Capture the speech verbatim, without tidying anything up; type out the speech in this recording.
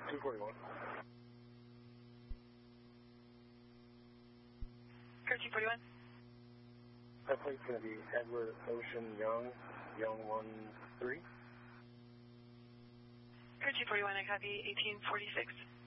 two forty-one. Code two forty-one. That plate's going to be Edward Ocean Young, Young one three. Code two forty-one, I copy, eighteen forty-six.